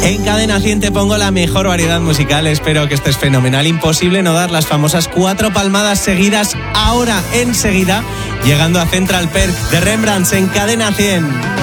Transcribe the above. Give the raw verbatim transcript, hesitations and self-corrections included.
En Cadena cien te pongo la mejor variedad musical. Espero que estés fenomenal. Imposible no dar las famosas cuatro palmadas seguidas ahora, enseguida, llegando a Central Perk de Rembrandts en Cadena cien.